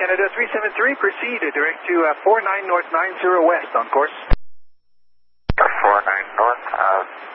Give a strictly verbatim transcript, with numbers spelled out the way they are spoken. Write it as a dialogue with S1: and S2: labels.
S1: Canada three seven three, proceed direct to uh, four nine North nine zero West on course.
S2: four nine North, uh,